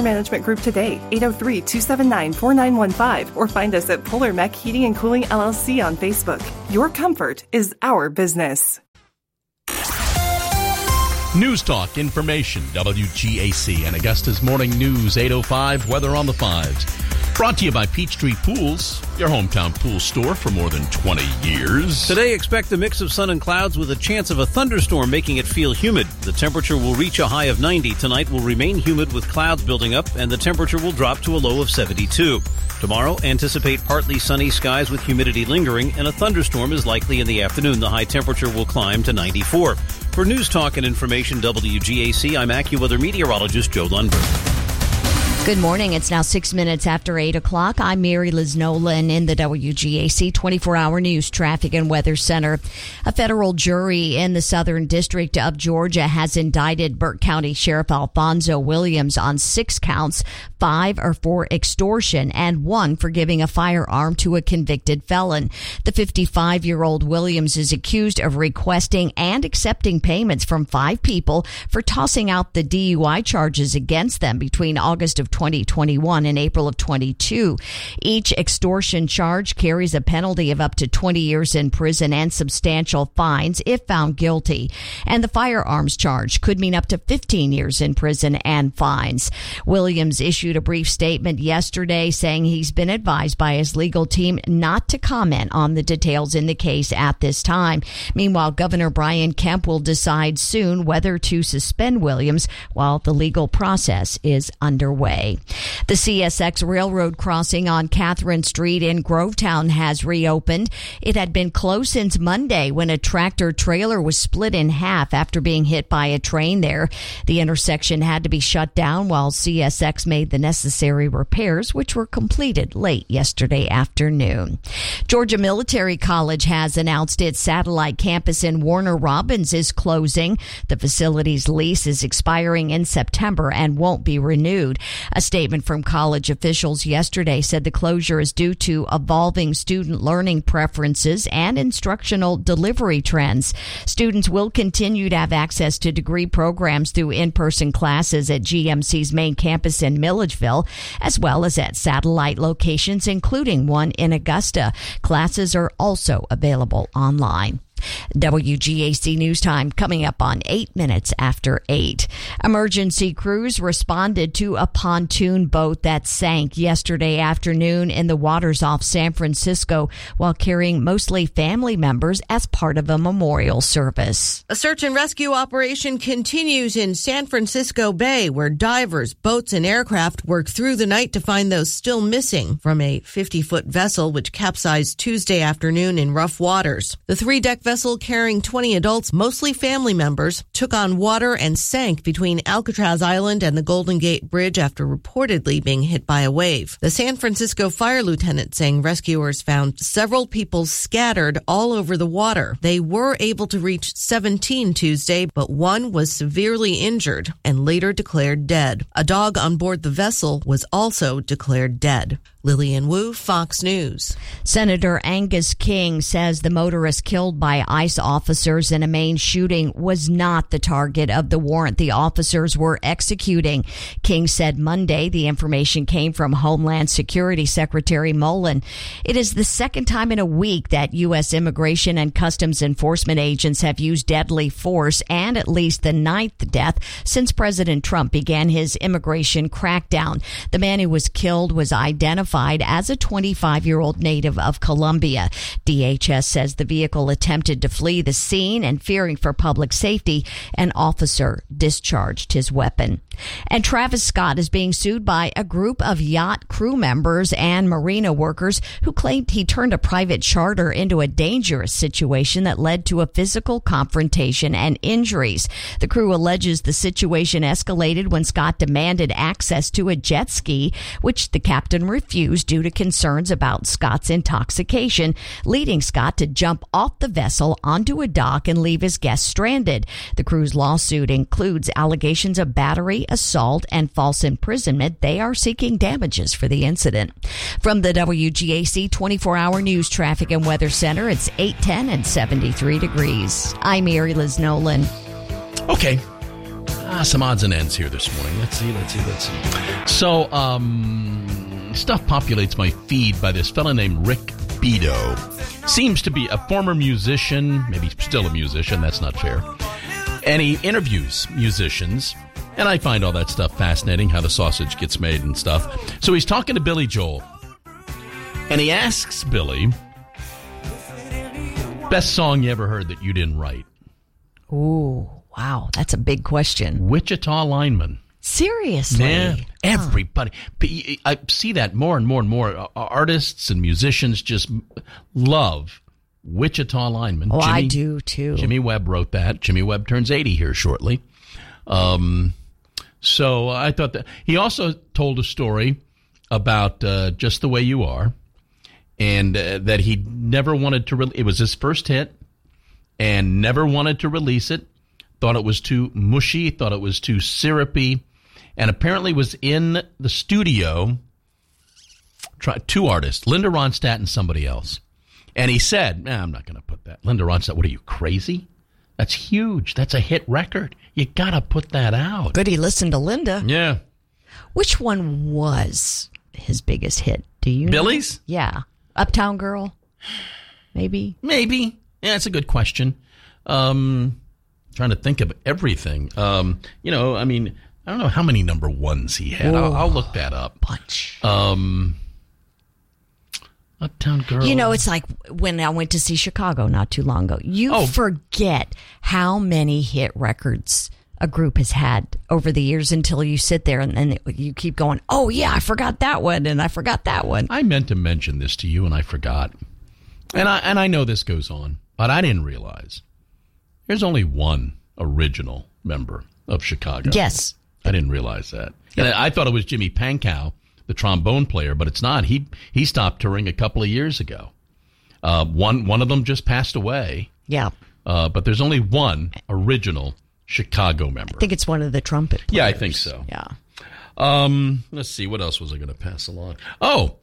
Management Group today, 803-279-4915, or find us at Polar Mech Heating and Cooling LLC on Facebook. Your comfort is our business. News Talk Information, WGAC, and Augusta's Morning News, 8:05, weather on the 5s. Brought to you by Peachtree Pools, your hometown pool store for more than 20 years. Today, expect a mix of sun and clouds with a chance of a thunderstorm, making it feel humid. The temperature will reach a high of 90. Tonight will remain humid with clouds building up, and the temperature will drop to a low of 72. Tomorrow, anticipate partly sunny skies with humidity lingering, and a thunderstorm is likely in the afternoon. The high temperature will climb to 94. For News Talk and Information, WGAC, I'm AccuWeather meteorologist Joe Lundberg. Good morning. It's now 6 minutes after 8 o'clock. I'm Mary Liz Nolan in the WGAC 24-hour news traffic and weather center. A federal jury in the Southern District of Georgia has indicted Burke County Sheriff Alfonso Williams on 6 counts, 5 are for extortion and 1 for giving a firearm to a convicted felon. The 55-year-old Williams is accused of requesting and accepting payments from 5 people for tossing out the DUI charges against them between August of 2021 and April of 22. Each extortion charge carries a penalty of up to 20 years in prison and substantial fines if found guilty. And the firearms charge could mean up to 15 years in prison and fines. Williams issued a brief statement yesterday saying he's been advised by his legal team not to comment on the details in the case at this time. Meanwhile, Governor Brian Kemp will decide soon whether to suspend Williams while the legal process is underway. The CSX railroad crossing on Catherine Street in Grovetown has reopened. It had been closed since Monday when a tractor trailer was split in half after being hit by a train there. The intersection had to be shut down while CSX made the necessary repairs, which were completed late yesterday afternoon. Georgia Military College has announced its satellite campus in Warner Robins is closing. The facility's lease is expiring in September and won't be renewed. A statement from college officials yesterday said the closure is due to evolving student learning preferences and instructional delivery trends. Students will continue to have access to degree programs through in-person classes at GMC's main campus in Milledgeville, as well as at satellite locations, including one in Augusta. Classes are also available online. WGAC News Time coming up on 8 minutes after 8. Emergency crews responded to a pontoon boat that sank yesterday afternoon in the waters off San Francisco while carrying mostly family members as part of a memorial service. A search and rescue operation continues in San Francisco Bay, where divers, boats, and aircraft work through the night to find those still missing from a 50-foot vessel which capsized Tuesday afternoon in rough waters. The 3-deck vessel carrying 20 adults, mostly family members, took on water and sank between Alcatraz Island and the Golden Gate Bridge after reportedly being hit by a wave. The San Francisco fire lieutenant saying rescuers found several people scattered all over the water. They were able to reach 17 Tuesday, but 1 was severely injured and later declared dead. A dog on board the vessel was also declared dead. Lillian Wu, Fox News. Senator Angus King says the motorist killed by ICE officers in a Maine shooting was not the target of the warrant the officers were executing. King said Monday the information came from Homeland Security Secretary Mullen. It is the second time in a week that U.S. Immigration and Customs Enforcement agents have used deadly force, and at least the 9th death since President Trump began his immigration crackdown. The man who was killed was identified as a 25-year-old native of Colombia. DHS says the vehicle attempted to flee the scene, and fearing for public safety, an officer discharged his weapon. And Travis Scott is being sued by a group of yacht crew members and marina workers who claimed he turned a private charter into a dangerous situation that led to a physical confrontation and injuries. The crew alleges the situation escalated when Scott demanded access to a jet ski, which the captain refused due to concerns about Scott's intoxication, leading Scott to jump off the vessel onto a dock and leave his guests stranded. The crew's lawsuit includes allegations of battery, assault, and false imprisonment. They are seeking damages for the incident. From the WGAC 24-hour news traffic and weather center, it's 8:10 and 73 degrees. I'm Mary Liz Nolan. Okay. Some odds and ends here this morning. Let's see. So, stuff populates my feed by this fella named Rick Beato. Seems to be a former musician, maybe still a musician, that's not fair. And he interviews musicians, and I find all that stuff fascinating, how the sausage gets made and stuff. So he's talking to Billy Joel, and he asks Billy, best song you ever heard that you didn't write? Ooh, wow, that's a big question. Wichita Lineman. Seriously? Yeah, everybody. I see that more and more and more. Artists and musicians just love Wichita Lineman. Oh, I do too. Jimmy Webb wrote that. Jimmy Webb turns 80 here shortly. So I thought that. He also told a story about Just the Way You Are, and that he never wanted to. It was his first hit, and never wanted to release it. Thought it was too mushy. Thought it was too syrupy. And apparently was in the studio, two artists, Linda Ronstadt and somebody else. And he said, I'm not going to put that. Linda Ronstadt, what are you, crazy? That's huge. That's a hit record. You got to put that out. Good he listened to Linda. Yeah. Which one was his biggest hit? Do you know? Billy's? Yeah. Uptown Girl? Maybe. Yeah, that's a good question. Trying to think of everything. I don't know how many number ones he had. I'll look that up. Bunch. Uptown Girl. You know, it's like when I went to see Chicago not too long ago. You forget how many hit records a group has had over the years until you sit there and you keep going, oh, yeah, I forgot that one and I forgot that one. I meant to mention this to you and I forgot. And I know this goes on, but I didn't realize there's only one original member of Chicago. Yes. I didn't realize that. And I thought it was Jimmy Pankow, the trombone player, but it's not. He stopped touring a couple of years ago. One of them just passed away. Yeah. But there's only one original Chicago member. I think it's one of the trumpet players. Yeah, I think so. Yeah. Let's see. What else was I going to pass along? So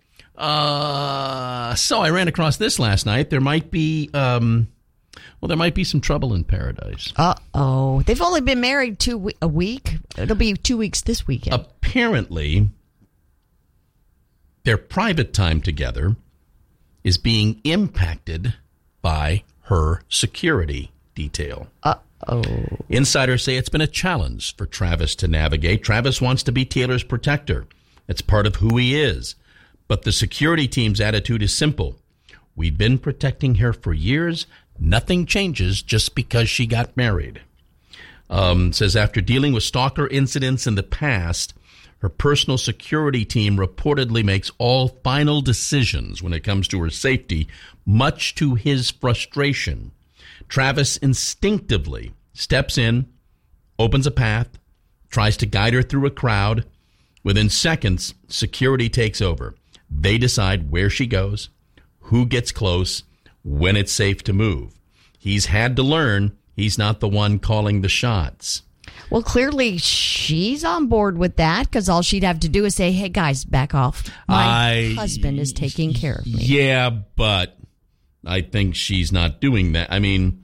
I ran across this last night. There might be... there might be some trouble in paradise. Uh-oh. They've only been married a week. It'll be 2 weeks this weekend. Apparently, their private time together is being impacted by her security detail. Uh-oh. Insiders say it's been a challenge for Travis to navigate. Travis wants to be Taylor's protector. It's part of who he is. But the security team's attitude is simple. We've been protecting her for years. Nothing changes just because she got married. Says after dealing with stalker incidents in the past, her personal security team reportedly makes all final decisions when it comes to her safety, much to his frustration. Travis instinctively steps in, opens a path, tries to guide her through a crowd. Within seconds, security takes over. They decide where she goes, who gets close, when it's safe to move. He's had to learn he's not the one calling the shots. Well, clearly she's on board with that because all she'd have to do is say, hey, guys, back off. My husband is taking care of me. Yeah, but I think she's not doing that. I mean,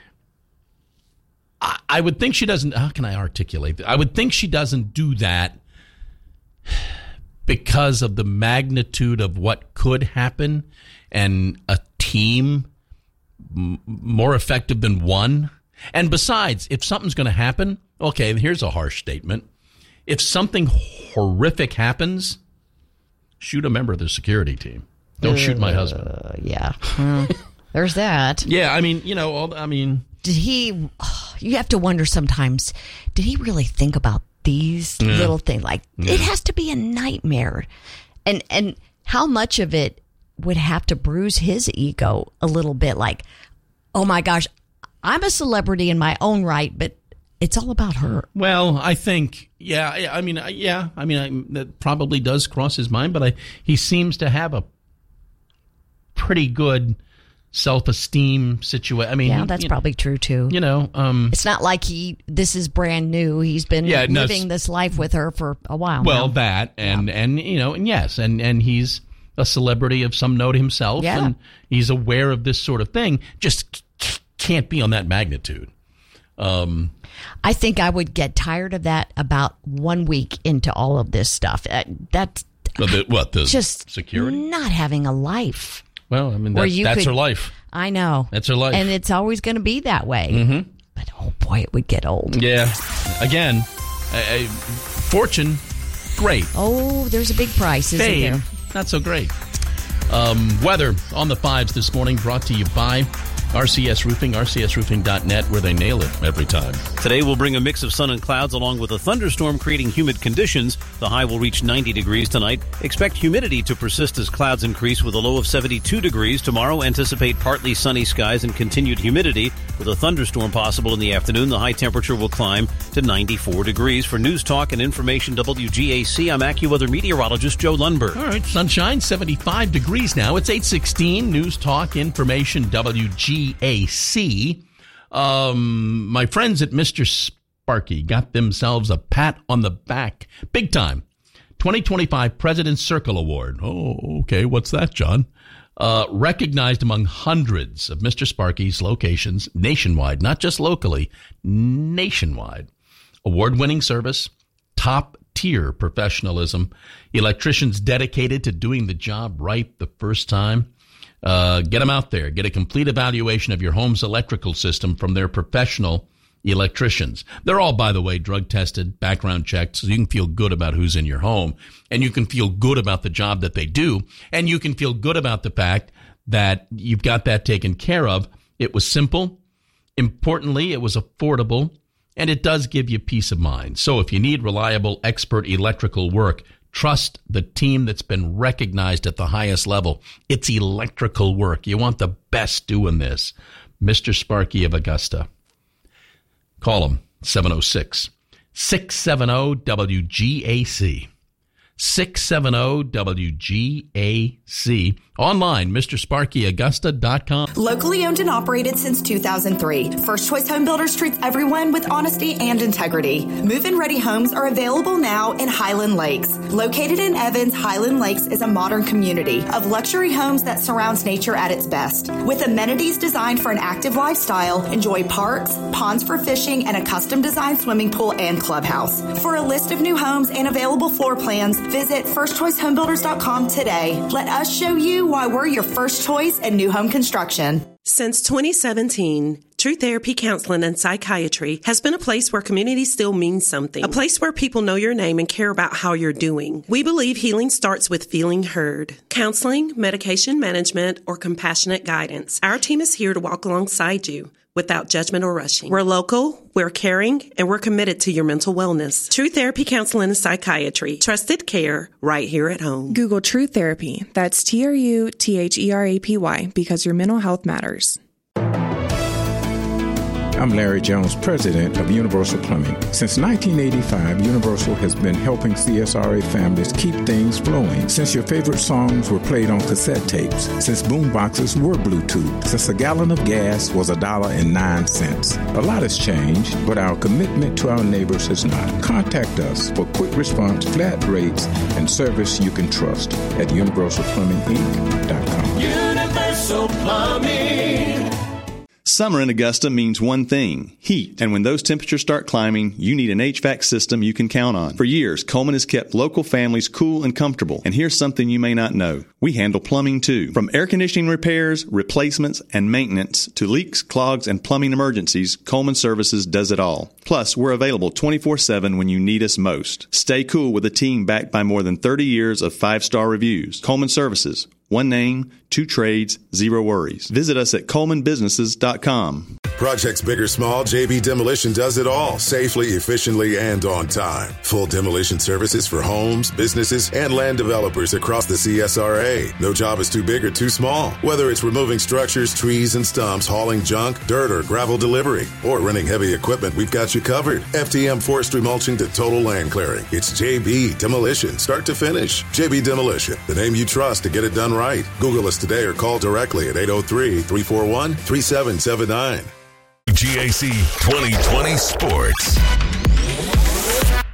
I would think she doesn't. How can I articulate that? I would think she doesn't do that because of the magnitude of what could happen and a team more effective than one. And besides, if something's going to happen, okay, here's a harsh statement. If something horrific happens, shoot a member of the security team. Don't shoot my husband. Yeah. There's that. Yeah, I mean, did he, you have to wonder sometimes, did he really think about these little things? Like, it has to be a nightmare. And how much of it would have to bruise his ego a little bit? Like, oh my gosh, I'm a celebrity in my own right, but it's all about her. Well, I think, that probably does cross his mind, but he seems to have a pretty good self-esteem situation. I mean, yeah, that's probably true too. It's not like this is brand new. He's been living this life with her for a while. Well, now. that and yes, and he's a celebrity of some note himself, and he's aware of this sort of thing. Just can't be on that magnitude. I think I would get tired of that about 1 week into all of this stuff. That's the just security? Not having a life. Well, I mean, that's her life. I know. That's her life. And it's always going to be that way. Mm-hmm. But, oh, boy, it would get old. Yeah. Again, fortune, great. Oh, there's a big price, isn't there? Not so great. Weather on the 5s this morning brought to you by RCS Roofing, rcsroofing.net, where they nail it every time. Today will bring a mix of sun and clouds along with a thunderstorm creating humid conditions. The high will reach 90 degrees tonight. Expect humidity to persist as clouds increase with a low of 72 degrees. Tomorrow, anticipate partly sunny skies and continued humidity with a thunderstorm possible in the afternoon. The high temperature will climb to 94 degrees. For News Talk and Information WGAC, I'm AccuWeather meteorologist Joe Lundberg. All right, sunshine, 75 degrees now. It's 8:16. News Talk, Information WGAC. My friends at Mr. Sparky got themselves a pat on the back. Big time. 2025 President's Circle Award. Oh, okay. What's that, John? Recognized among hundreds of Mr. Sparky's locations nationwide, not just locally, nationwide. Award-winning service, top-tier professionalism, electricians dedicated to doing the job right the first time. Get them out there. Get a complete evaluation of your home's electrical system from their professional electricians. They're all, by the way, drug tested, background checked, so you can feel good about who's in your home, and you can feel good about the job that they do, and you can feel good about the fact that you've got that taken care of. It was simple. Importantly, it was affordable, and it does give you peace of mind. So if you need reliable, expert electrical work, trust the team that's been recognized at the highest level. It's electrical work. You want the best doing this. Mr. Sparky of Augusta. Call them, 706-670-WGAC. 670-WGAC. Online, MrSparkyAugusta.com. Locally owned and operated since 2003. First Choice Home Builders treats everyone with honesty and integrity. Move-in ready homes are available now in Highland Lakes. Located in Evans, Highland Lakes is a modern community of luxury homes that surrounds nature at its best. With amenities designed for an active lifestyle, enjoy parks, ponds for fishing, and a custom-designed swimming pool and clubhouse. For a list of new homes and available floor plans, visit firstchoicehomebuilders.com today. Let us show you why we're your first choice in new home construction. Since 2017, True Therapy Counseling and Psychiatry has been a place where community still means something. A place where people know your name and care about how you're doing. We believe healing starts with feeling heard. Counseling, medication management, or compassionate guidance. Our team is here to walk alongside you without judgment or rushing. We're local, we're caring, and we're committed to your mental wellness. True Therapy Counseling and Psychiatry. Trusted care right here at home. Google True Therapy. That's TRUTHERAPY, because your mental health matters. I'm Larry Jones, president of Universal Plumbing. Since 1985, Universal has been helping CSRA families keep things flowing. Since your favorite songs were played on cassette tapes. Since boomboxes were Bluetooth. Since a gallon of gas was $1.09. A lot has changed, but our commitment to our neighbors has not. Contact us for quick response, flat rates, and service you can trust at universalplumbinginc.com. Universal Plumbing. Summer in Augusta means one thing, heat. And when those temperatures start climbing, you need an HVAC system you can count on. For years, Coleman has kept local families cool and comfortable. And here's something you may not know. We handle plumbing too. From air conditioning repairs, replacements, and maintenance to leaks, clogs, and plumbing emergencies, Coleman Services does it all. Plus, we're available 24/7 when you need us most. Stay cool with a team backed by more than 30 years of 5-star reviews. Coleman Services. One name, 2 trades, 0 worries. Visit us at ColemanBusinesses.com. Projects big or small, JB Demolition does it all, safely, efficiently, and on time. Full demolition services for homes, businesses, and land developers across the CSRA. No job is too big or too small. Whether it's removing structures, trees, and stumps, hauling junk, dirt, or gravel delivery, or renting heavy equipment, we've got you covered. FTM forestry mulching to total land clearing. It's JB Demolition, start to finish. JB Demolition, the name you trust to get it done right. Google us today or call directly at 803-341-3779. GAC 2020 Sports.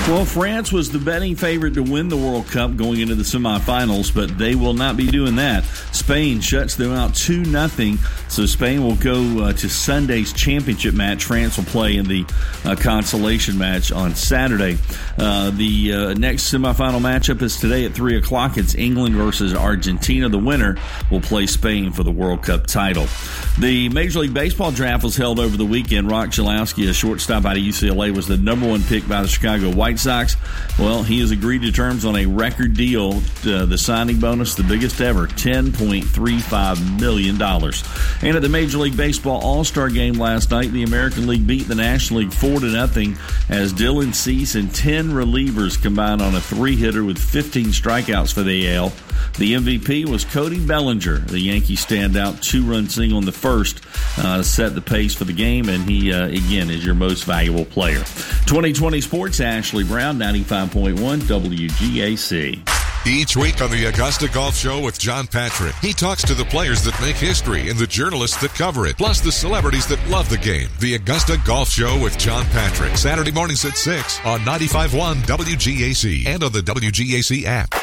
Well, France was the betting favorite to win the World Cup going into the semifinals, but they will not be doing that. Spain shuts them out 2-0, so Spain will go to Sunday's championship match. France will play in the consolation match on Saturday. The next semifinal matchup is today at 3 o'clock. It's England versus Argentina. The winner will play Spain for the World Cup title. The Major League Baseball draft was held over the weekend. Rock Chalowski, a shortstop out of UCLA, was the number one pick by the Chicago White Sox. Well, he has agreed to terms on a record deal. The signing bonus, the biggest ever, $10.35 million. And at the Major League Baseball All-Star Game last night, the American League beat the National League 4-0 as Dylan Cease and 10 relievers combined on a 3-hitter with 15 strikeouts for the AL. The MVP was Cody Bellinger, the Yankees standout, 2-run single in the first, set the pace for the game, and he, again, is your most valuable player. 2020 Sports, Ashley Brown, 95.1 WGAC. Each week on the Augusta Golf Show with John Patrick, he talks to the players that make history and the journalists that cover it, plus the celebrities that love the game. The Augusta Golf Show with John Patrick, Saturday mornings at 6 on 95.1 WGAC and on the WGAC app.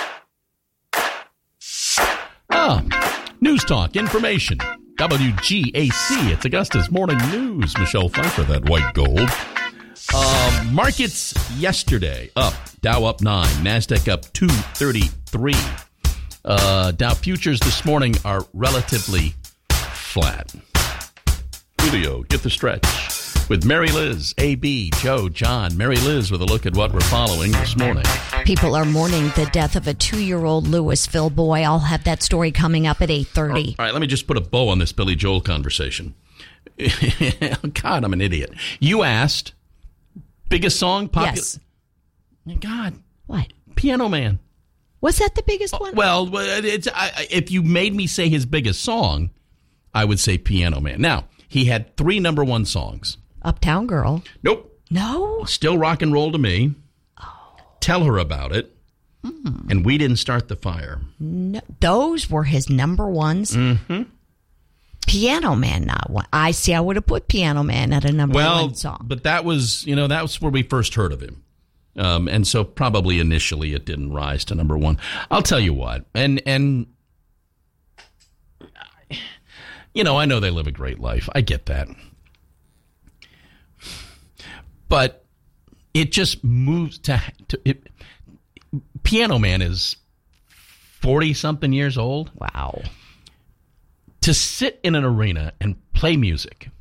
News Talk, information, WGAC. It's Augusta's Morning News. Michelle Pfeiffer, that white gold. Markets yesterday up. Dow up 9. NASDAQ up 233. Dow futures this morning are relatively flat. Julio, get the stretch. With Mary Liz, A.B., Joe, John. Mary Liz with a look at what we're following this morning. People are mourning the death of a 2-year-old Louisville boy. I'll have that story coming up at 8:30. All right, let me just put a bow on this Billy Joel conversation. God, I'm an idiot. You asked, biggest song? Yes. God. What? Piano Man. Was that the biggest one? Well, if you made me say his biggest song, I would say Piano Man. Now, he had 3 number 1 songs. Uptown Girl. Nope. No? Still Rock and Roll to Me. Oh. Tell Her About It. And We Didn't Start the Fire. No, those were his number ones. Mm-hmm. Piano Man, not one. I would have put Piano Man at a number 1 song. But that was where we first heard of him. And so probably initially it didn't rise to number 1. I'll tell you what. And I know they live a great life. I get that. But it just moves to Piano Man is 40-something years old. Wow. To sit in an arena and play music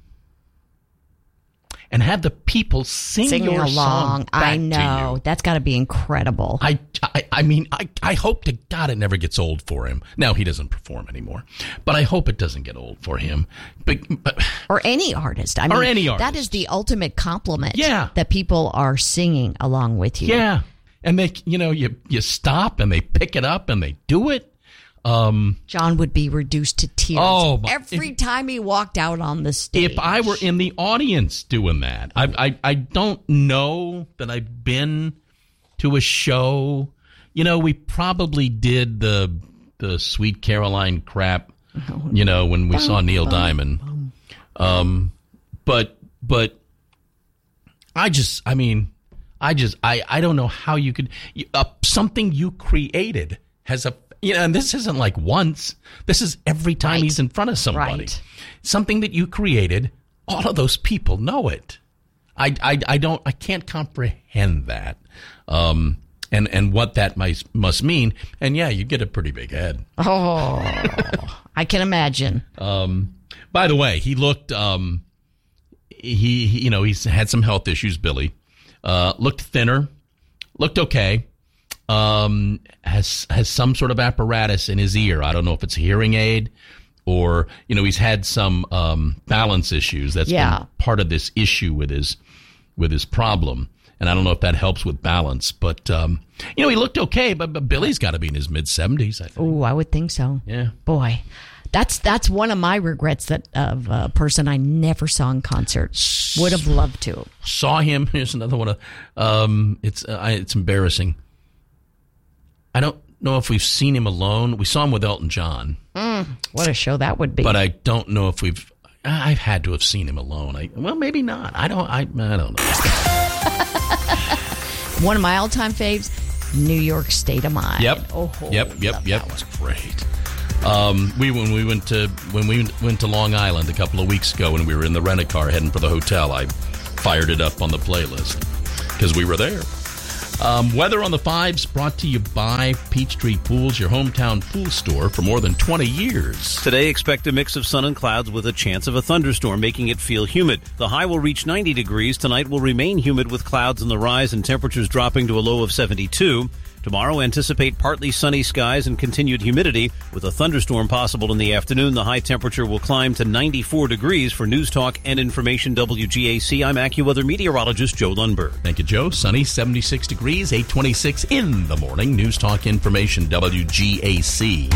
and have the people sing your along. Song back I know. to you. That's got to be incredible. I mean, I hope to God it never gets old for him. Now, he doesn't perform anymore, but I hope it doesn't get old for him. But or any artist. Or any artist. That is the ultimate compliment. Yeah. That people are singing along with you. Yeah. And they, you stop and they pick it up and they do it. John would be reduced to tears every time he walked out on the stage. If I were in the audience doing that, I don't know that I've been to a show. We probably did the Sweet Caroline crap, when we saw Neil Diamond. But I don't know how you could something you created has a. And this isn't like once. This is every time he's in front of somebody. Right. Something that you created, all of those people know it. I can't comprehend that. And what that must mean. And yeah, you get a pretty big head. Oh, I can imagine. By the way, he looked, he's had some health issues, Billy. Looked thinner, looked okay. Has some sort of apparatus in his ear. I don't know if it's a hearing aid or, he's had some balance issues. That's been part of this issue with his problem. And I don't know if that helps with balance. But, he looked okay. But Billy's got to be in his mid-70s, I think. Oh, I would think so. Yeah. Boy. That's one of my regrets of a person I never saw in concert. Would have loved to. Saw him. Here's another one. It's embarrassing. I don't know if we've seen him alone. We saw him with Elton John. What a show that would be. But I don't know if I've had to have seen him alone. Maybe not. I don't know. One of my all-time faves, New York State of Mind. Yep. Oh, Yep. It was great. When we went to Long Island a couple of weeks ago, and we were in the rent-a-car heading for the hotel, I fired it up on the playlist because we were there. Weather on the 5s brought to you by Peachtree Pools, your hometown pool store for more than 20 years. Today, expect a mix of sun and clouds with a chance of a thunderstorm, making it feel humid. The high will reach 90 degrees. Tonight will remain humid with clouds on the rise and temperatures dropping to a low of 72. Tomorrow, anticipate partly sunny skies and continued humidity with a thunderstorm possible in the afternoon. The high temperature will climb to 94 degrees. For News Talk and Information WGAC, I'm AccuWeather meteorologist Joe Lundberg. Thank you, Joe. Sunny, 76 degrees, 8:26 in the morning. News Talk Information WGAC.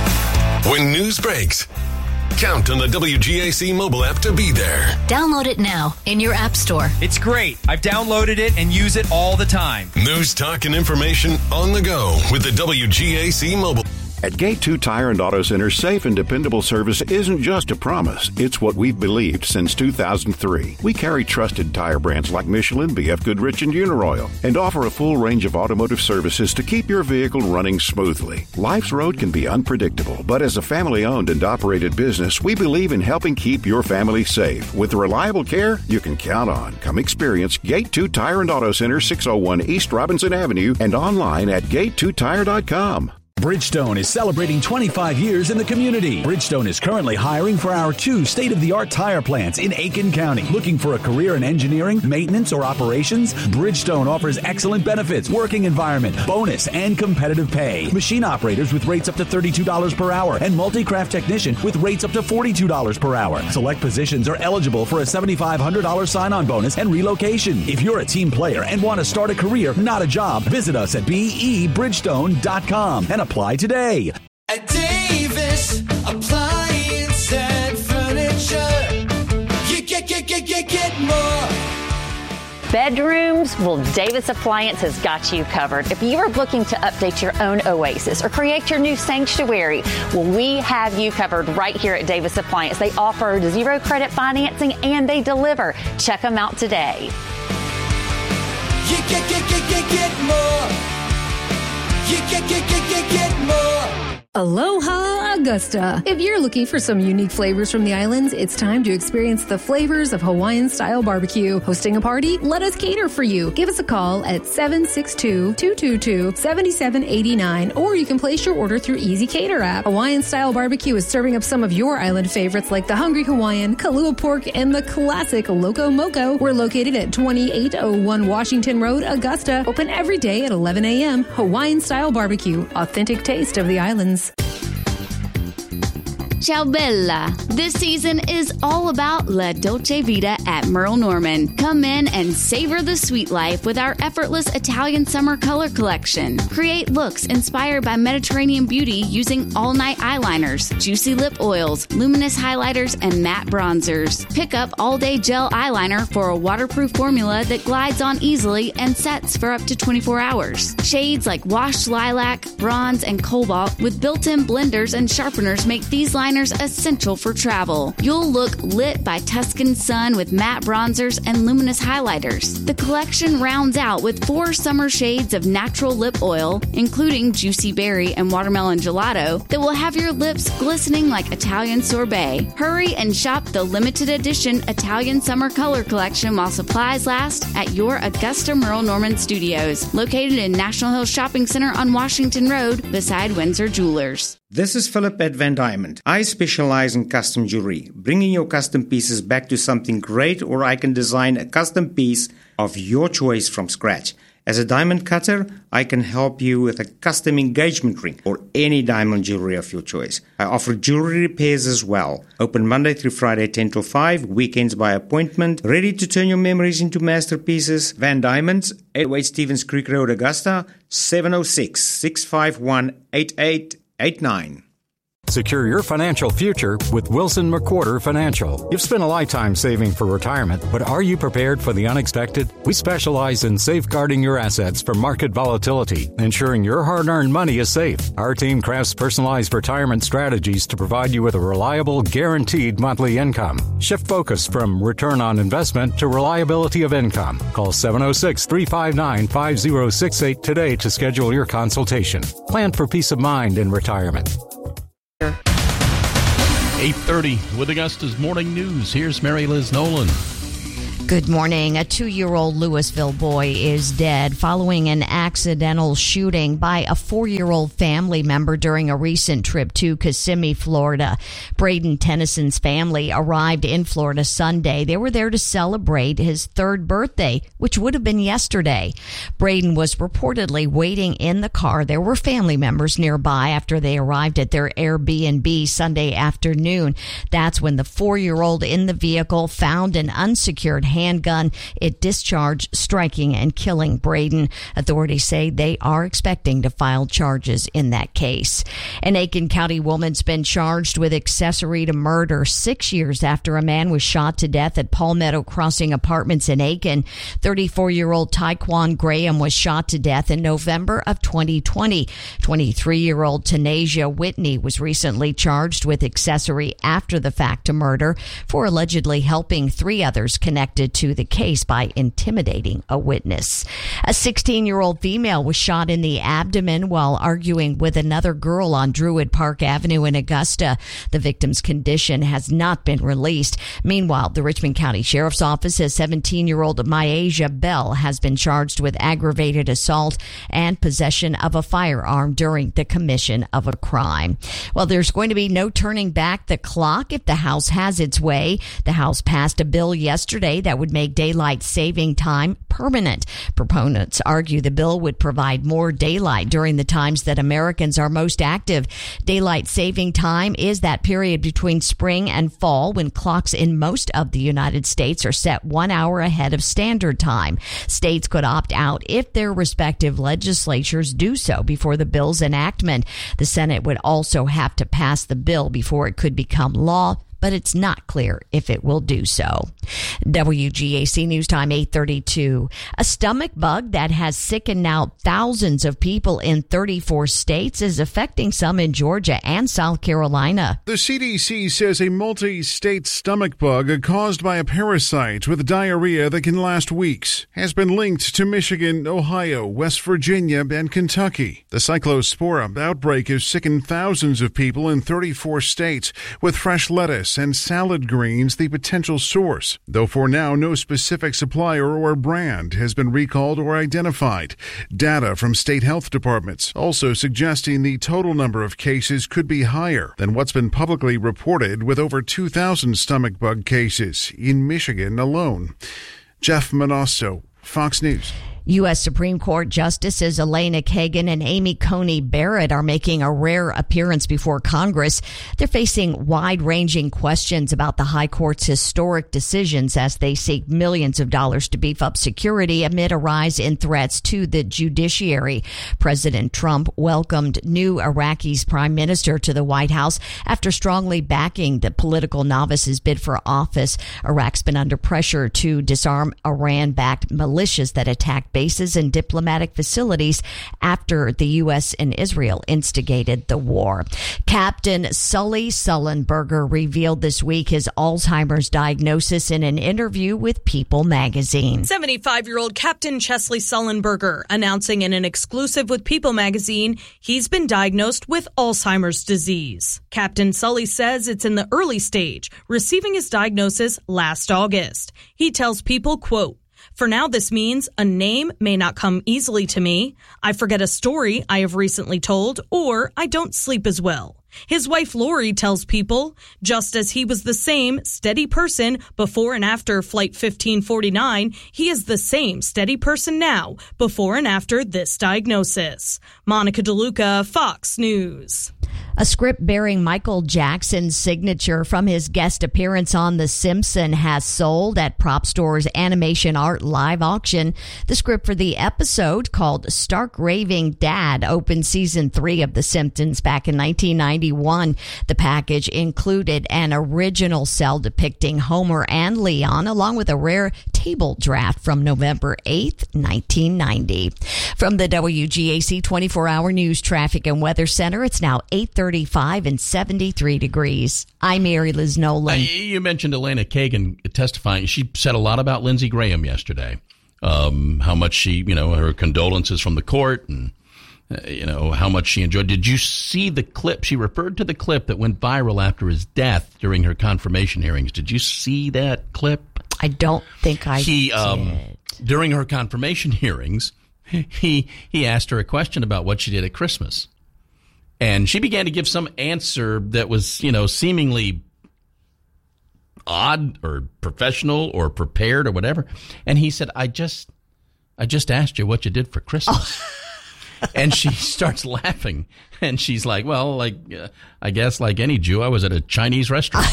When news breaks, count on the WGAC mobile app to be there. Download it now in your app store. It's great. I've downloaded it and use it all the time. News, talk, and information on the go with the WGAC mobile. At Gate 2 Tire and Auto Center, safe and dependable service isn't just a promise. It's what we've believed since 2003. We carry trusted tire brands like Michelin, BF Goodrich, and Uniroyal, and offer a full range of automotive services to keep your vehicle running smoothly. Life's road can be unpredictable, but as a family-owned and operated business, we believe in helping keep your family safe. With reliable care you can count on. Come experience Gate 2 Tire and Auto Center, 601 East Robinson Avenue, and online at gate2tire.com. Bridgestone is celebrating 25 years in the community. Bridgestone is currently hiring for our 2 state-of-the-art tire plants in Aiken County. Looking for a career in engineering, maintenance, or operations? Bridgestone offers excellent benefits, working environment, bonus, and competitive pay. Machine operators with rates up to $32 per hour and multi-craft technician with rates up to $42 per hour. Select positions are eligible for a $7,500 sign-on bonus and relocation. If you're a team player and want to start a career, not a job, visit us at bebridgestone.com and apply today. At Davis Appliance and Furniture, you get more. Bedrooms? Well, Davis Appliance has got you covered. If you are looking to update your own oasis or create your new sanctuary, well, we have you covered right here at Davis Appliance. They offer 0 credit financing and they deliver. Check them out today. You get more. You get more. Aloha Augusta. If you're looking for some unique flavors from the islands, it's time to experience the flavors of Hawaiian-style barbecue. Hosting a party? Let us cater for you. Give us a call at 762-222-7789, or you can place your order through Easy Cater app. Hawaiian-style barbecue is serving up some of your island favorites like the Hungry Hawaiian, Kalua Pork, and the classic Loco Moco. We're located at 2801 Washington Road, Augusta. Open every day at 11 a.m. Hawaiian-style barbecue. Authentic taste of the islands. Ciao Bella. This season is all about La Dolce Vita at Merle Norman. Come in and savor the sweet life with our effortless Italian summer color collection. Create looks inspired by Mediterranean beauty using all-night eyeliners, juicy lip oils, luminous highlighters, and matte bronzers. Pick up all-day gel eyeliner for a waterproof formula that glides on easily and sets for up to 24 hours. Shades like washed lilac, bronze, and cobalt with built-in blenders and sharpeners make these liners essential for travel. You'll look lit by Tuscan sun with matte bronzers and luminous highlighters. The collection rounds out with 4 summer shades of natural lip oil, including juicy berry and watermelon gelato, that will have your lips glistening like Italian sorbet. Hurry and shop the limited edition Italian summer color collection while supplies last at your Augusta Merle Norman Studios, located in National Hill Shopping Center on Washington Road beside Windsor Jewelers. This is Philip at Van Diamond. I specialize in custom jewelry, bringing your custom pieces back to something great, or I can design a custom piece of your choice from scratch. As a diamond cutter, I can help you with a custom engagement ring or any diamond jewelry of your choice. I offer jewelry repairs as well. Open Monday through Friday 10 till 5, weekends by appointment. Ready to turn your memories into masterpieces? Van Diamonds, 808 Stevens Creek Road, Augusta, 706-651-8889. Secure your financial future with Wilson McWhorter Financial. You've spent a lifetime saving for retirement, but are you prepared for the unexpected? We specialize in safeguarding your assets from market volatility, ensuring your hard-earned money is safe. Our team crafts personalized retirement strategies to provide you with a reliable, guaranteed monthly income. Shift focus from return on investment to reliability of income. Call 706-359-5068 today to schedule your consultation. Plan for peace of mind in retirement. 8:30 with Augusta's Morning News. Here's Mary Liz Nolan. Good morning. A 2-year-old Louisville boy is dead following an accidental shooting by a 4-year-old family member during a recent trip to Kissimmee, Florida. Braden Tennyson's family arrived in Florida Sunday. They were there to celebrate his 3rd birthday, which would have been yesterday. Braden was reportedly waiting in the car. There were family members nearby after they arrived at their Airbnb Sunday afternoon. That's when the 4-year-old in the vehicle found an unsecured handgun it discharged, striking and killing Braden. Authorities say they are expecting to file charges in that case. An Aiken County woman's been charged with accessory to murder 6 years after a man was shot to death at Palmetto Crossing Apartments in Aiken. 34-year-old Tyquan Graham was shot to death in November of 2020. 23-year-old Tanasia Whitney was recently charged with accessory after the fact to murder for allegedly helping 3 others connected to the case by intimidating a witness. A 16-year-old female was shot in the abdomen while arguing with another girl on Druid Park Avenue in Augusta. The victim's condition has not been released. Meanwhile, the Richmond County Sheriff's Office says 17-year-old Myasia Bell has been charged with aggravated assault and possession of a firearm during the commission of a crime. Well, there's going to be no turning back the clock if the House has its way. The House passed a bill yesterday that would make daylight saving time permanent. Proponents argue the bill would provide more daylight during the times that Americans are most active. Daylight saving time is that period between spring and fall when clocks in most of the United States are set 1 hour ahead of standard time. States could opt out if their respective legislatures do so before the bill's enactment. The Senate would also have to pass the bill before it could become law, but it's not clear if it will do so. WGAC News Time 8:32. A stomach bug that has sickened now thousands of people in 34 states is affecting some in Georgia and South Carolina. The CDC says a multi-state stomach bug caused by a parasite with diarrhea that can last weeks has been linked to Michigan, Ohio, West Virginia, and Kentucky. The Cyclospora outbreak has sickened thousands of people in 34 states, with fresh lettuce and salad greens the potential source, though for now no specific supplier or brand has been recalled or identified. Data from state health departments also suggesting the total number of cases could be higher than what's been publicly reported, with over 2,000 stomach bug cases in Michigan alone. Jeff Manasso, Fox News. U.S. Supreme Court Justices Elena Kagan and Amy Coney Barrett are making a rare appearance before Congress. They're facing wide-ranging questions about the High Court's historic decisions as they seek millions of dollars to beef up security amid a rise in threats to the judiciary. President Trump welcomed new Iraqi's prime minister to the White House after strongly backing the political novice's bid for office. Iraq's been under pressure to disarm Iran-backed militias that attacked bases and diplomatic facilities after the U.S. and Israel instigated the war. Captain Sully Sullenberger revealed this week his Alzheimer's diagnosis in an interview with People magazine. 75-year-old Captain Chesley Sullenberger announcing in an exclusive with People magazine he's been diagnosed with Alzheimer's disease. Captain Sully says it's in the early stage, receiving his diagnosis last August. He tells People, quote, "For now, this means a name may not come easily to me. I forget a story I have recently told, or I don't sleep as well." His wife Lori tells People, just as he was the same steady person before and after Flight 1549, he is the same steady person now before and after this diagnosis. Monica DeLuca, Fox News. A script bearing Michael Jackson's signature from his guest appearance on The Simpsons has sold at Prop Store's Animation Art live auction. The script for the episode, called Stark Raving Dad, opened season 3 of The Simpsons back in 1991. The package included an original cell depicting Homer and Leon, along with a rare table draft from November 8th, 1990. From the WGAC 24-hour news traffic and weather center, it's now 8:35 and 73 degrees. I'm Mary Liz Nolan. You mentioned Elena Kagan testifying. She said a lot about Lindsey Graham yesterday. How much she, her condolences from the court and, how much she enjoyed. Did you see the clip? She referred to the clip that went viral after his death during her confirmation hearings. Did you see that clip? I don't think I did. During her confirmation hearings, he asked her a question about what she did at Christmas. And she began to give some answer that was, seemingly odd or professional or prepared or whatever. And he said, I just asked you what you did for Christmas. Oh. And she starts laughing. And she's like, well, I guess like any Jew, I was at a Chinese restaurant.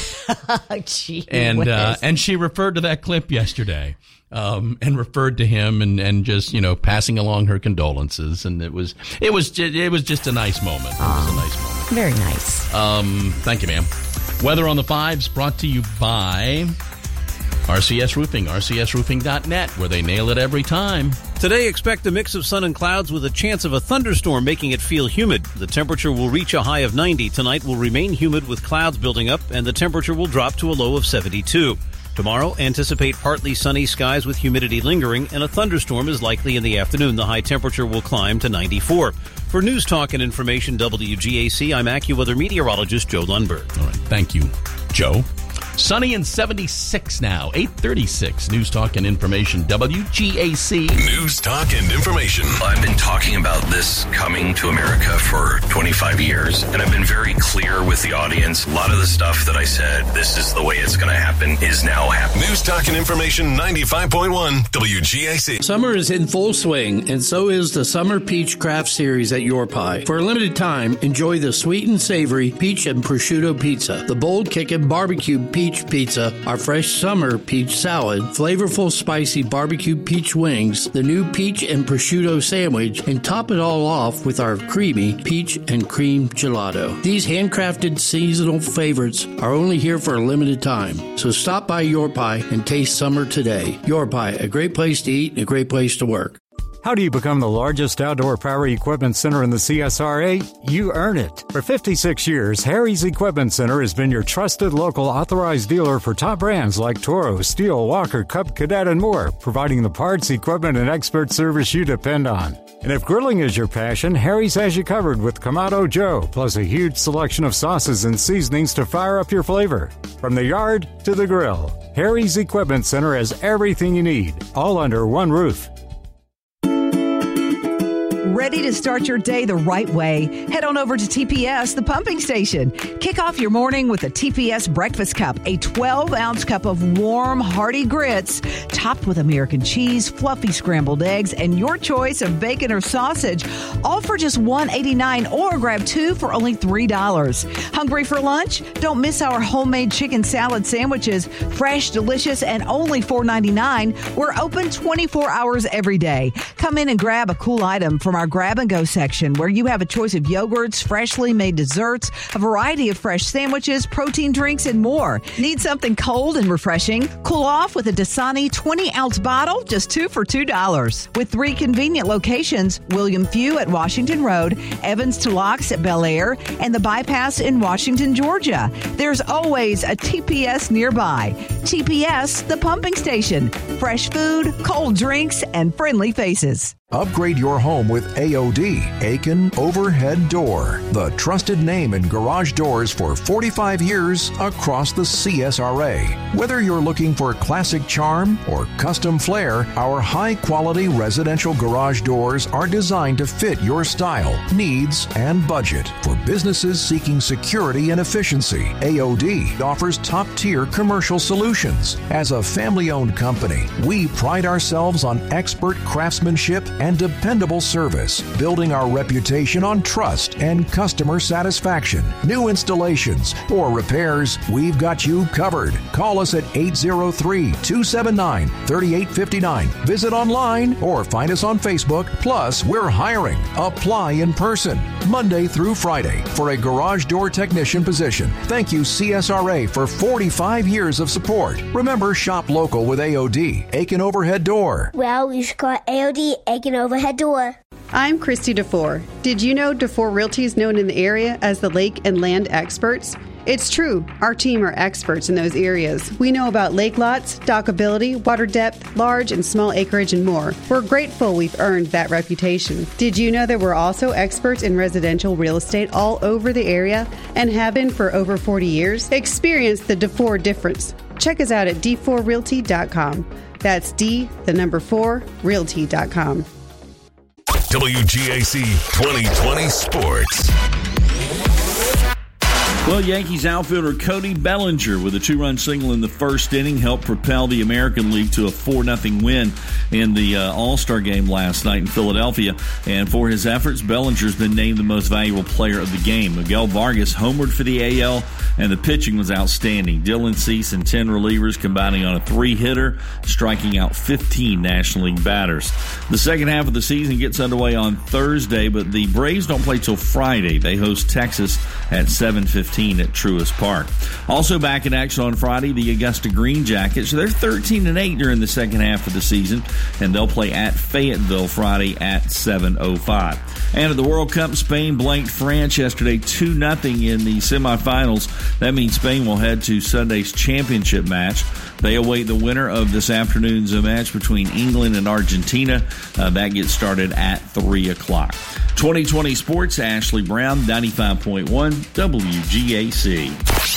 Gee and she referred to that clip yesterday. And referred to him and just, passing along her condolences. And it was just a nice moment. It was a nice moment. Very nice. Thank you, ma'am. Weather on the 5s brought to you by RCS Roofing, rcsroofing.net, where they nail it every time. Today, expect a mix of sun and clouds with a chance of a thunderstorm, making it feel humid. The temperature will reach a high of 90. Tonight will remain humid with clouds building up, and the temperature will drop to a low of 72. Tomorrow, anticipate partly sunny skies with humidity lingering, and a thunderstorm is likely in the afternoon. The high temperature will climb to 94. For News Talk and Information WGAC, I'm AccuWeather meteorologist Joe Lundberg. All right, thank you, Joe. Sunny and 76 now, 8:36. News Talk and Information, WGAC. News Talk and Information. I've been talking about this coming to America for 25 years, and I've been very clear with the audience. A lot of the stuff that I said, this is the way it's going to happen, is now happening. News Talk and Information, 95.1 WGAC. Summer is in full swing, and so is the Summer Peach Craft Series at Your Pie. For a limited time, enjoy the sweet and savory peach and prosciutto pizza, the bold kickin' barbecue peach pizza, our fresh summer peach salad, flavorful spicy barbecue peach wings, the new peach and prosciutto sandwich, and top it all off with our creamy peach and cream gelato. These handcrafted seasonal favorites are only here for a limited time, so stop by Your Pie and taste summer today. Your Pie, a great place to eat and a great place to work. How do you become the largest outdoor power equipment center in the CSRA? You earn it. For 56 years, Harry's Equipment Center has been your trusted local authorized dealer for top brands like Toro, Steel, Walker, Cub Cadet, and more, providing the parts, equipment, and expert service you depend on. And if grilling is your passion, Harry's has you covered with Kamado Joe, plus a huge selection of sauces and seasonings to fire up your flavor. From the yard to the grill, Harry's Equipment Center has everything you need, all under one roof. Ready to start your day the right way? Head on over to TPS, the pumping station. Kick off your morning with a TPS breakfast cup, a 12-ounce cup of warm, hearty grits, topped with American cheese, fluffy scrambled eggs, and your choice of bacon or sausage, all for just $1.89, or grab 2 for only $3. Hungry for lunch? Don't miss our homemade chicken salad sandwiches, fresh, delicious, and only $4.99. We're open 24 hours every day. Come in and grab a cool item from our grab-and-go section, where you have a choice of yogurts, freshly made desserts, a variety of fresh sandwiches, protein drinks, and more. Need something cold and refreshing? Cool off with a Dasani 20-ounce bottle, just 2 for $2. With 3 convenient locations, William Few at Washington Road, Evans to Locks at Bel Air, and the Bypass in Washington, Georgia. There's always a TPS nearby. TPS, the pumping station. Fresh food, cold drinks, and friendly faces. Upgrade your home with AOD, Aiken Overhead Door, the trusted name in garage doors for 45 years across the CSRA. Whether you're looking for classic charm or custom flair, our high-quality residential garage doors are designed to fit your style, needs, and budget. For businesses seeking security and efficiency, AOD offers top-tier commercial solutions. As a family-owned company, we pride ourselves on expert craftsmanship and dependable service, building our reputation on trust and customer satisfaction. New installations or repairs, we've got you covered. Call us at 803-279-3859. Visit online or find us on Facebook. Plus, we're hiring. Apply in person, Monday through Friday, for a garage door technician position. Thank you, CSRA, for 45 years of support. Remember, shop local with AOD, Aiken Overhead Door. Well, you should call AOD, Aiken Overhead Door. I'm Christy DeFore. Did you know DeFore Realty is known in the area as the lake and land experts? It's true. Our team are experts in those areas. We know about lake lots, dockability, water depth, large and small acreage, and more. We're grateful we've earned that reputation. Did you know that we're also experts in residential real estate all over the area and have been for over 40 years? Experience the DeFore difference. Check us out at d4realty.com. That's D4realty.com. WGAC 2020 Sports. Well, Yankees outfielder Cody Bellinger with a 2-run single in the first inning helped propel the American League to a 4-0 win in the All-Star game last night in Philadelphia. And for his efforts, Bellinger's been named the most valuable player of the game. Miguel Vargas homered for the AL, and the pitching was outstanding. Dylan Cease and 10 relievers combining on a 3-hitter, striking out 15 National League batters. The second half of the season gets underway on Thursday, but the Braves don't play till Friday. They host Texas at 7:15 at Truist Park. Also back in action on Friday, the Augusta Green Jackets. They're 13-8 during the second half of the season, and they'll play at Fayetteville Friday at 7:05. And at the World Cup, Spain blanked France yesterday 2-0 in the semifinals. That means Spain will head to Sunday's championship match. They await the winner of this afternoon's match between England and Argentina. That gets started at 3 o'clock. 2020 Sports, Ashley Brown, 95.1 WGAC.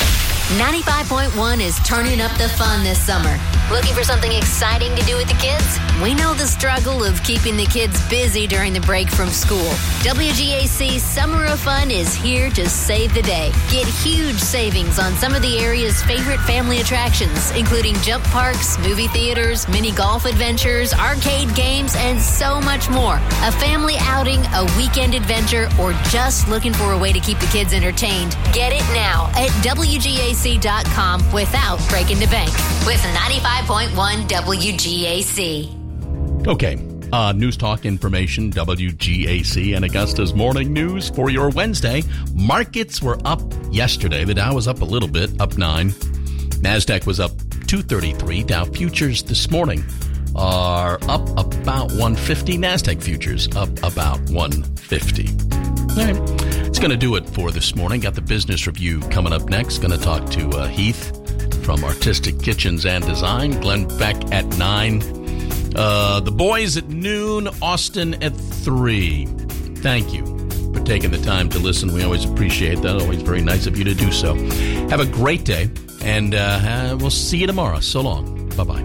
95.1 is turning up the fun this summer. Looking for something exciting to do with the kids? We know the struggle of keeping the kids busy during the break from school. WGAC Summer of Fun is here to save the day. Get huge savings on some of the area's favorite family attractions, including jump parks, movie theaters, mini golf adventures, arcade games, and so much more. A family outing, a weekend adventure, or just looking for a way to keep the kids entertained? Get it now at WGAC.com without breaking the bank with 95.1 WGAC. Okay, news talk information, WGAC and Augusta's morning news for your Wednesday. Markets were up yesterday. The Dow was up a little bit, up 9. NASDAQ was up 233. Dow futures this morning are up about 150. NASDAQ futures up about 150. All right. It's going to do it for this morning. Got the business review coming up next. Going to talk to Heath from Artistic Kitchens and Design. Glenn Beck at 9. The boys at noon. Austin at 3. Thank you for taking the time to listen. We always appreciate that. Always very nice of you to do so. Have a great day, and we'll see you tomorrow. So long. Bye-bye.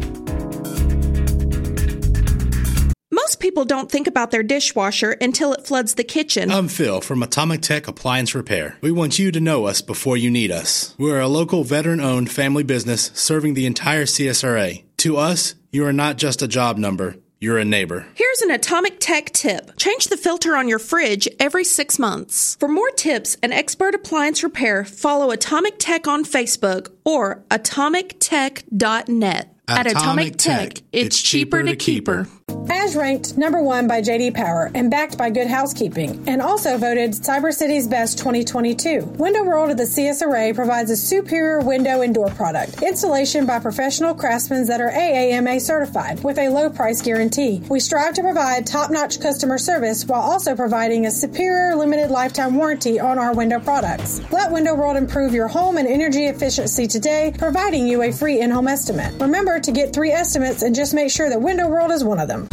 Most people don't think about their dishwasher until it floods the kitchen. I'm Phil from Atomic Tech Appliance Repair. We want you to know us before you need us. We're a local veteran-owned family business serving the entire CSRA. To us, you are not just a job number. You're a neighbor. Here's an Atomic Tech tip. Change the filter on your fridge every 6 months. For more tips and expert appliance repair, follow Atomic Tech on Facebook or atomictech.net. At Atomic Tech, it's cheaper to keep her. As ranked #1 by J.D. Power and backed by Good Housekeeping, and also voted Cyber City's Best 2022, Window World of the CSRA provides a superior window and door product. Installation by professional craftsmen that are AAMA certified with a low price guarantee. We strive to provide top-notch customer service while also providing a superior limited lifetime warranty on our window products. Let Window World improve your home and energy efficiency today, providing you a free in-home estimate. Remember to get 3 estimates and just make sure that Window World is one of them.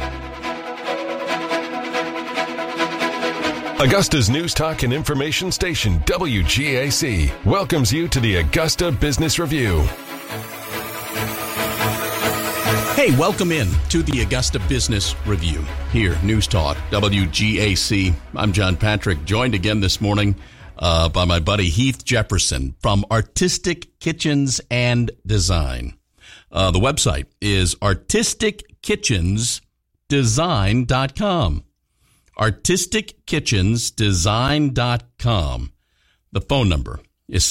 Augusta's news talk and information station, WGAC, welcomes you to the Augusta Business Review. Hey, welcome in to the Augusta Business Review. Here, News Talk, WGAC. I'm John Patrick, joined again this morning by my buddy Heath Jefferson from Artistic Kitchens and Design. The website is artistickitchens.net. artistickitchensdesign.com. artistickitchensdesign.com. The phone number is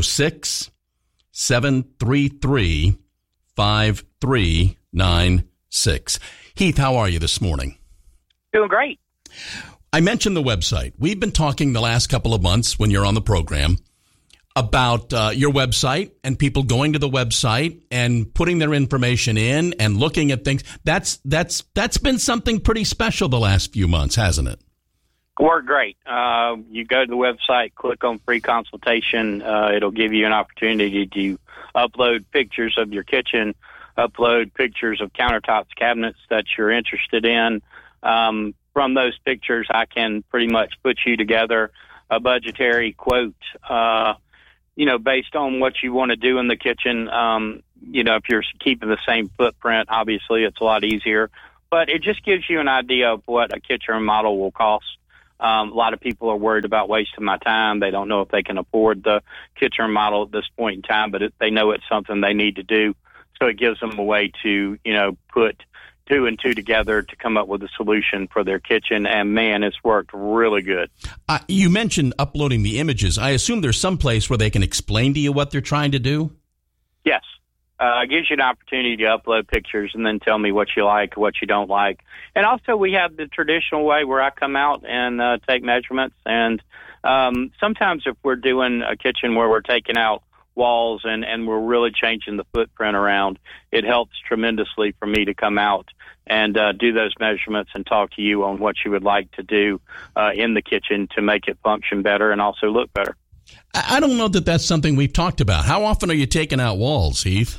706-733-5396. Heath, how are you this morning? Doing great. I mentioned the website. We've been talking the last couple of months when you're on the program about your website and people going to the website and putting their information in and looking at things. That's been something pretty special the last few months, hasn't it? Worked great. You go to the website, click on free consultation. It'll give you an opportunity to upload pictures of your kitchen, upload pictures of countertops, cabinets that you're interested in. From those pictures, I can pretty much put you together a budgetary quote, based on what you want to do in the kitchen. If you're keeping the same footprint, obviously it's a lot easier. But it just gives you an idea of what a kitchen remodel will cost. A lot of people are worried about wasting my time. They don't know if they can afford the kitchen remodel at this point in time, but they know it's something they need to do. So it gives them a way to, put two and two together to come up with a solution for their kitchen. And, man, it's worked really good. You mentioned uploading the images. I assume there's some place where they can explain to you what they're trying to do? Yes. It gives you an opportunity to upload pictures and then tell me what you like, what you don't like. And also we have the traditional way where I come out and take measurements. And sometimes if we're doing a kitchen where we're taking out walls and we're really changing the footprint around, it helps tremendously for me to come out and do those measurements and talk to you on what you would like to do in the kitchen to make it function better and also look better. I don't know that that's something we've talked about. How often are you taking out walls, Heath?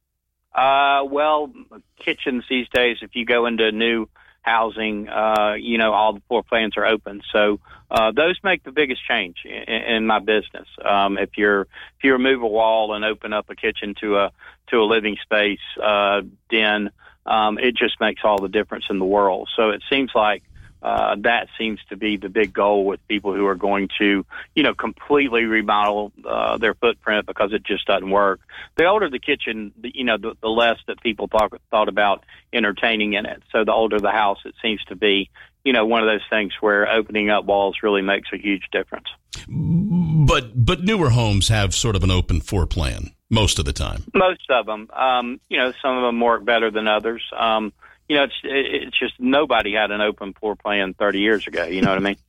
Kitchens these days, if you go into new housing, all the floor plans are open. So those make the biggest change in my business. If you remove a wall and open up a kitchen to a living space den, it just makes all the difference in the world. So it seems like that seems to be the big goal with people who are going to, completely remodel their footprint because it just doesn't work. The older the kitchen, the less that people thought about entertaining in it. So the older the house, it seems to be, one of those things where opening up walls really makes a huge difference. But newer homes have sort of an open floor plan most of the time. Most of them. Some of them work better than others. It's just nobody had an open floor plan 30 years ago. You know what I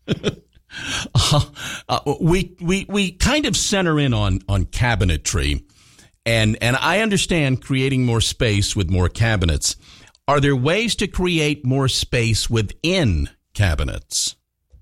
mean? We kind of center in on cabinetry, and I understand creating more space with more cabinets. Are there ways to create more space within cabinets?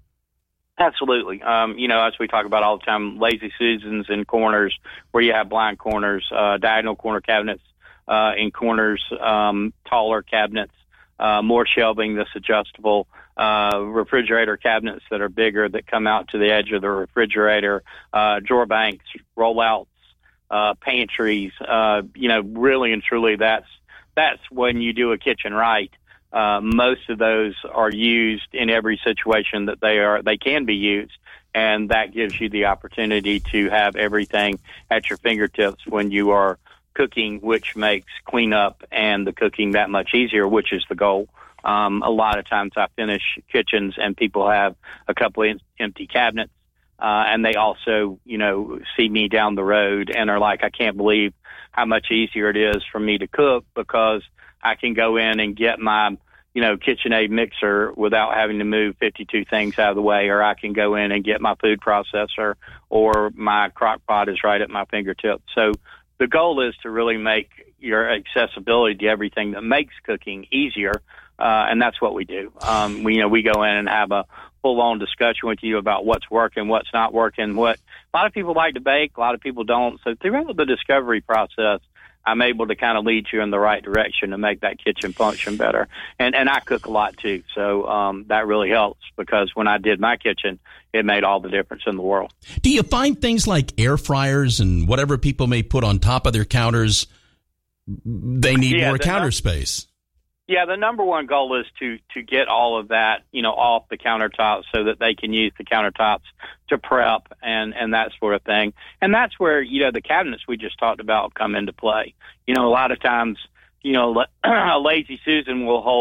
Absolutely. As we talk about all the time, lazy Susans in corners where you have blind corners, diagonal corner cabinets in corners, taller cabinets. More shelving that's adjustable, refrigerator cabinets that are bigger that come out to the edge of the refrigerator, drawer banks, rollouts, pantries. Really and truly, that's when you do a kitchen right. Most of those are used in every situation that they can be used, and that gives you the opportunity to have everything at your fingertips when you are cooking, which makes cleanup and the cooking that much easier, which is the goal. A lot of times I finish kitchens and people have a couple of empty cabinets, and they also, see me down the road and are like, I can't believe how much easier it is for me to cook because I can go in and get my, KitchenAid mixer without having to move 52 things out of the way, or I can go in and get my food processor, or my crock pot is right at my fingertips. So the goal is to really make your accessibility to everything that makes cooking easier, and that's what we do. We go in and have a full-on discussion with you about what's working, what's not working. A lot of people like to bake, a lot of people don't. So throughout the discovery process, I'm able to kind of lead you in the right direction to make that kitchen function better. And I cook a lot too, so that really helps because when I did my kitchen, it made all the difference in the world. Do you find things like air fryers and whatever people may put on top of their counters, they need more counter space? Yeah, the number one goal is to get all of that, off the countertops so that they can use the countertops to prep and that sort of thing. And that's where, the cabinets we just talked about come into play. A lot of times, a lazy Susan will hold,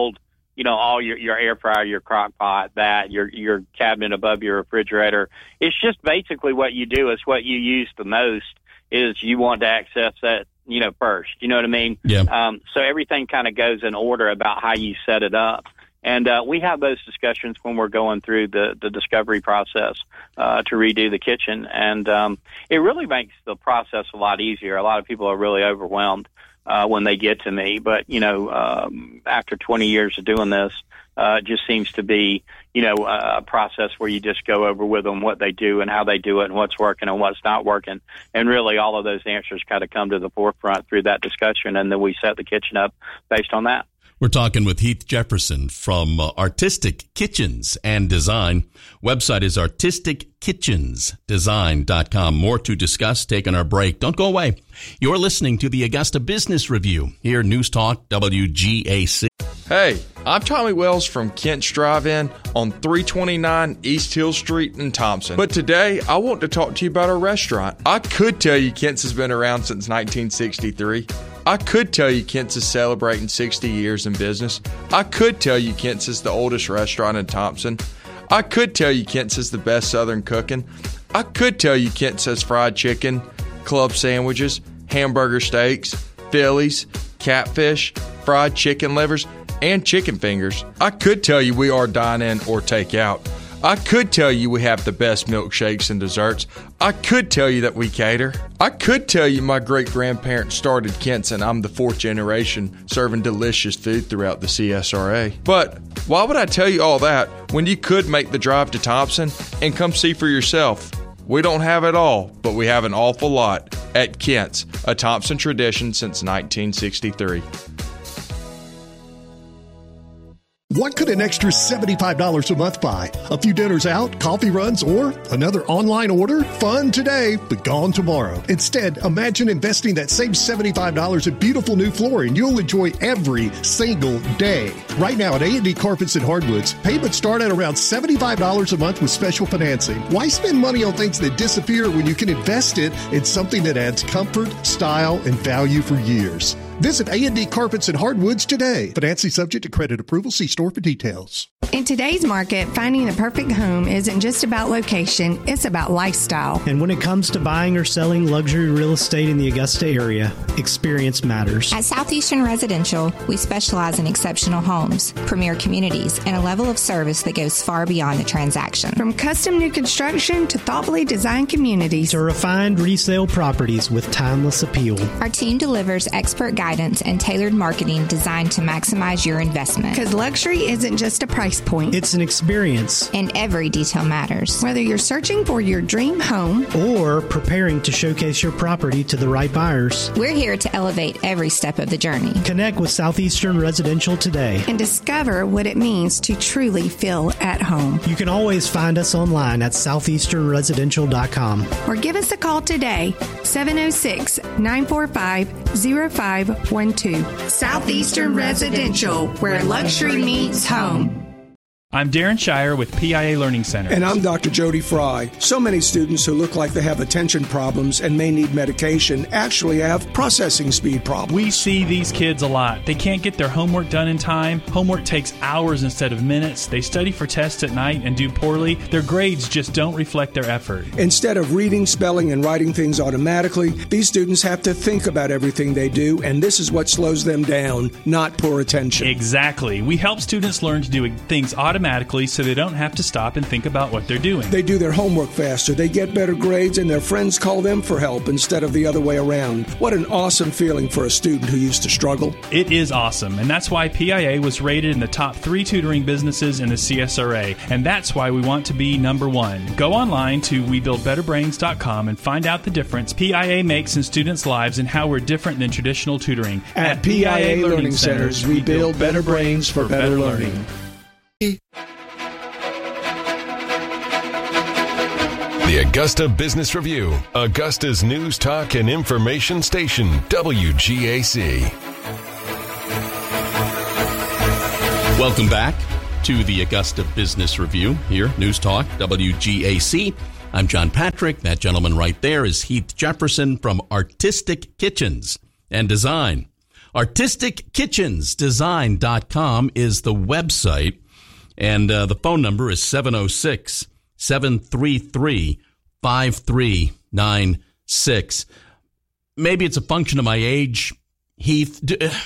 all your air fryer, your crock pot, that, your cabinet above your refrigerator. It's just basically what you do. It's what you use the most is you want to access that, first. You know what I mean? Yeah. So everything kind of goes in order about how you set it up. And we have those discussions when we're going through the discovery process to redo the kitchen. And it really makes the process a lot easier. A lot of people are really overwhelmed when they get to me. But, after 20 years of doing this, it just seems to be, a process where you just go over with them what they do and how they do it and what's working and what's not working. And really all of those answers kind of come to the forefront through that discussion. And then we set the kitchen up based on that. We're talking with Heath Jefferson from Artistic Kitchens and Design. Website is artistickitchensdesign.com. More to discuss. Taking our break. Don't go away. You're listening to the Augusta Business Review here, News Talk WGAC. Hey, I'm Tommy Wells from Kent's Drive-In on 329 East Hill Street in Thompson. But today, I want to talk to you about our restaurant. I could tell you Kent's has been around since 1963. I could tell you Kent's is celebrating 60 years in business. I could tell you Kent's is the oldest restaurant in Thompson. I could tell you Kent's is the best Southern cooking. I could tell you Kent's has fried chicken, club sandwiches, hamburger steaks, Phillies, catfish, fried chicken livers, and chicken fingers. I could tell you we are dine-in or take-out. I could tell you we have the best milkshakes and desserts. I could tell you that we cater. I could tell you my great-grandparents started Kent's and I'm the fourth generation serving delicious food throughout the CSRA. But why would I tell you all that when you could make the drive to Thompson and come see for yourself? We don't have it all, but we have an awful lot at Kent's, a Thompson tradition since 1963. What could an extra $75 a month buy? A few dinners out, coffee runs, or another online order? Fun today, but gone tomorrow. Instead, imagine investing that same $75 in beautiful new flooring you'll enjoy every single day. Right now at A&D Carpets and Hardwoods, payments start at around $75 a month with special financing. Why spend money on things that disappear when you can invest it in something that adds comfort, style, and value for years? Visit A&D Carpets and Hardwoods today. Financing subject to credit approval. See store for details. In today's market, finding the perfect home isn't just about location, it's about lifestyle. And when it comes to buying or selling luxury real estate in the Augusta area, experience matters. At Southeastern Residential, we specialize in exceptional homes, premier communities, and a level of service that goes far beyond the transaction. From custom new construction to thoughtfully designed communities to refined resale properties with timeless appeal. Our team delivers expert guidance and tailored marketing designed to maximize your investment. Because luxury isn't just a price point. It's an experience. And every detail matters. Whether you're searching for your dream home or preparing to showcase your property to the right buyers, we're here to elevate every step of the journey. Connect with Southeastern Residential today and discover what it means to truly feel at home. You can always find us online at southeasternresidential.com or give us a call today, 706-945-0512. Southeastern Residential, where luxury meets home. I'm Darren Shire with PIA Learning Center. And I'm Dr. Jody Fry. So many students who look like they have attention problems and may need medication actually have processing speed problems. We see these kids a lot. They can't get their homework done in time. Homework takes hours instead of minutes. They study for tests at night and do poorly. Their grades just don't reflect their effort. Instead of reading, spelling, and writing things automatically, these students have to think about everything they do, and this is what slows them down, not poor attention. Exactly. We help students learn to do things automatically so they don't have to stop and think about what they're doing. They do their homework faster, they get better grades, and their friends call them for help instead of the other way around. What an awesome feeling for a student who used to struggle. It is awesome, and that's why PIA was rated in the top 3 tutoring businesses in the CSRA, and that's why we want to be number 1. Go online to WeBuildBetterBrains.com and find out the difference PIA makes in students' lives and how we're different than traditional tutoring. At PIA Learning Centers, we build better brains for better learning. The Augusta Business Review, Augusta's news, talk, and information station, WGAC. Welcome back to the Augusta Business Review here, News Talk, WGAC. I'm John Patrick. That gentleman right there is Heath Jefferson from Artistic Kitchens and Design. ArtisticKitchensDesign.com is the website, and the phone number is 706-733-5396. Maybe it's a function of my age, Heath.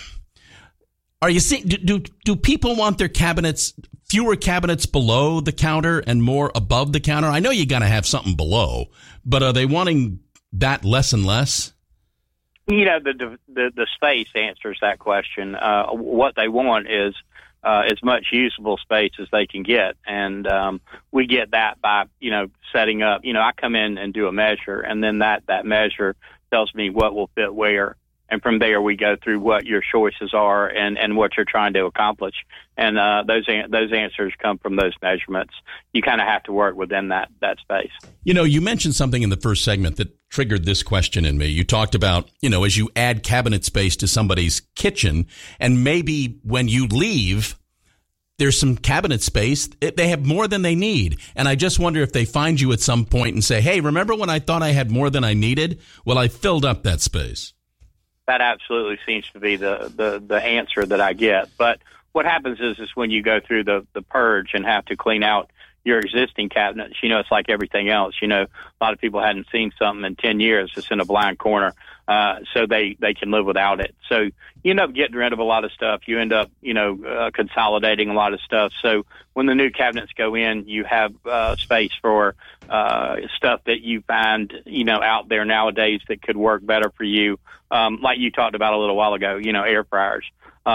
Are you seeing? Do people want their cabinets, fewer cabinets below the counter and more above the counter? I know you got to have something below, but are they wanting that less and less? You know, the space answers that question. What they want is as much usable space as they can get, and we get that by setting up. I come in and do a measure, and then that measure tells me what will fit where. And from there, we go through what your choices are and what you're trying to accomplish. And those answers come from those measurements. You kind of have to work within that space. You mentioned something in the first segment that triggered this question in me. You talked about, as you add cabinet space to somebody's kitchen, and maybe when you leave, there's some cabinet space. They have more than they need. And I just wonder if they find you at some point and say, hey, remember when I thought I had more than I needed? Well, I filled up that space. That absolutely seems to be the answer that I get. But what happens is when you go through the purge and have to clean out your existing cabinets, it's like everything else. A lot of people hadn't seen something in 10 years. It's in a blind corner, so they can live without it. So you end up getting rid of a lot of stuff. You end up, consolidating a lot of stuff. So when the new cabinets go in, you have space for stuff that you find, out there nowadays that could work better for you. Like you talked about a little while ago, air fryers,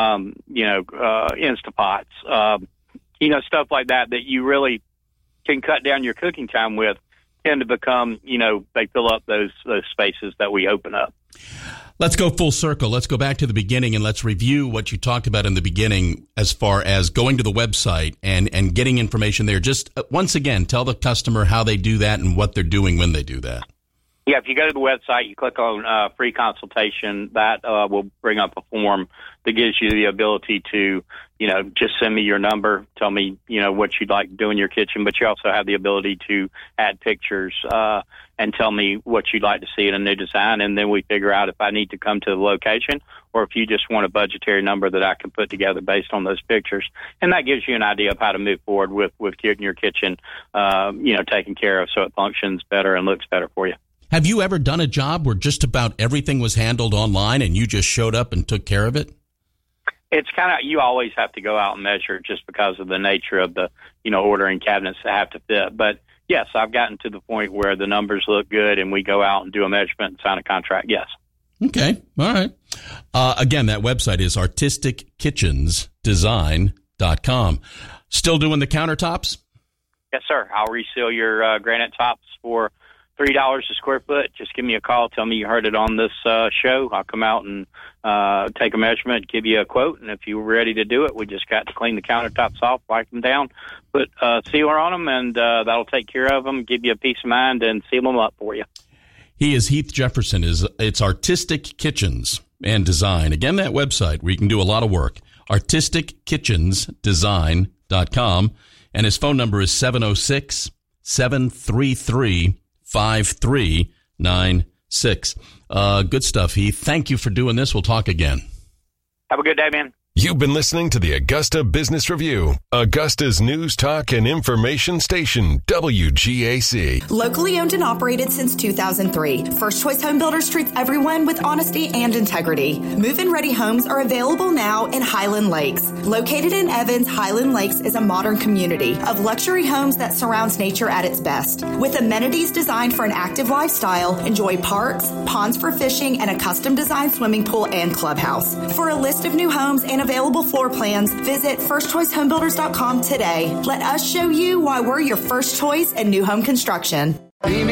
Instapots, stuff like that you really can cut down your cooking time with, tend to become, they fill up those spaces that we open up. Let's go full circle. Let's go back to the beginning and let's review what you talked about in the beginning as far as going to the website and getting information there. Just once again, tell the customer how they do that and what they're doing when they do that. Yeah, if you go to the website, you click on free consultation, that will bring up a form that gives you the ability to, just send me your number, tell me, what you'd like to do in your kitchen, but you also have the ability to add pictures and tell me what you'd like to see in a new design, and then we figure out if I need to come to the location or if you just want a budgetary number that I can put together based on those pictures. And that gives you an idea of how to move forward with getting your kitchen, taken care of so it functions better and looks better for you. Have you ever done a job where just about everything was handled online and you just showed up and took care of it? It's kind of, you always have to go out and measure just because of the nature of the, ordering cabinets that have to fit. But yes, I've gotten to the point where the numbers look good and we go out and do a measurement and sign a contract. Yes. Okay. All right. Again, that website is ArtisticKitchensDesign.com. Still doing the countertops? Yes, sir. I'll reseal your granite tops for $3 a square foot. Just give me a call. Tell me you heard it on this show. I'll come out and take a measurement, give you a quote. And if you're ready to do it, we just got to clean the countertops off, wipe them down, put sealer on them, and that'll take care of them, give you a peace of mind, and seal them up for you. He is Heath Jefferson. It's Artistic Kitchens and Design. Again, that website where you can do a lot of work, ArtisticKitchensDesign.com. And his phone number is 706-733-5396. Good stuff, Heath. Thank you for doing this. We'll talk again. Have a good day, man. You've been listening to the Augusta Business Review, Augusta's news, talk, and information station, WGAC. Locally owned and operated since 2003. First Choice Home Builders treats everyone with honesty and integrity. Move-in ready homes are available now in Highland Lakes. Located in Evans, Highland Lakes is a modern community of luxury homes that surrounds nature at its best. With amenities designed for an active lifestyle, enjoy parks, ponds for fishing, and a custom-designed swimming pool and clubhouse. For a list of new homes and available floor plans, visit firstchoicehomebuilders.com today. Let us show you why we're your first choice in new home construction.